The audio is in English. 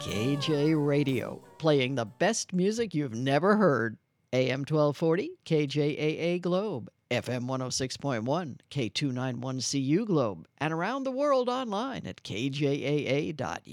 KJ Radio, playing the best music you've never heard. AM 1240, KJAA Globe, FM 106.1, K291CU Globe, and around the world online at kjaa.org.